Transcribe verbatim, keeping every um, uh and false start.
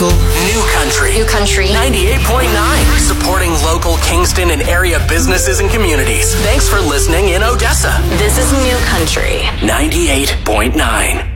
local. New Country. New Country. ninety-eight point nine. Supporting local Kingston and area businesses and communities. Thanks for listening in Odessa. This is New Country. ninety-eight point nine.